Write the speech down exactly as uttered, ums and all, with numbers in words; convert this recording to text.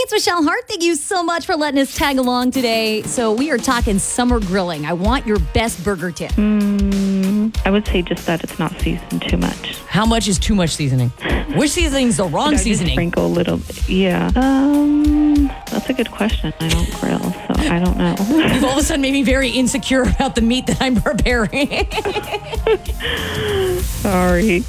it's Michelle Hart. Thank you so much for letting us tag along today. So we are talking summer grilling. I want your best burger tip. Mm, I would say just that it's not seasoned too much. How much is too much seasoning? Which seasoning's the wrong I just seasoning? sprinkle a little bit. Yeah. Um, that's a good question. I don't grill, so I don't know. You've all of a sudden made me very insecure about the meat that I'm preparing. Sorry.